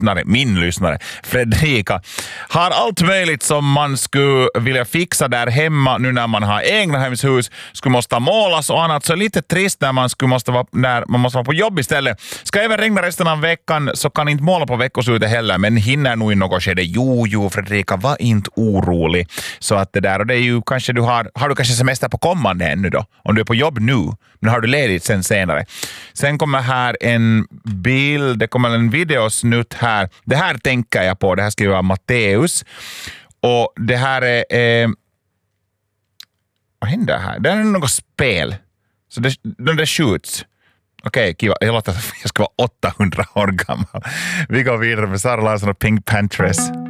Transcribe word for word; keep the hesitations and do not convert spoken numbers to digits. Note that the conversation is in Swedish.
lyssnare, min lyssnare, Fredrika, har allt möjligt som man skulle vilja fixa där hemma nu när man har egna hemshus, skulle måste målas och annat, så lite trist när man skulle måste vara, när man måste vara på jobb istället. Ska även regna resten av veckan så kan inte måla på veckoslutet heller, men hinner nog i något skede. Jo, jo, Fredrika, var inte orolig. Så att det där, och det är ju kanske du har, har du kanske semester på kommande ännu då, om du är på jobb nu, men har du ledigt sen senare. Sen kommer här en bild, det kommer en videosnutt här. Det här tänker jag på, det här skriver jag Matteus. Och det här är... Eh, vad händer här? Det här är något spel. Så det, de där skjuts. Okej, kiva. Jag låter att jag ska vara åttahundra år gammal. Vi går vidare med Sara Larsson och Pink Panthers.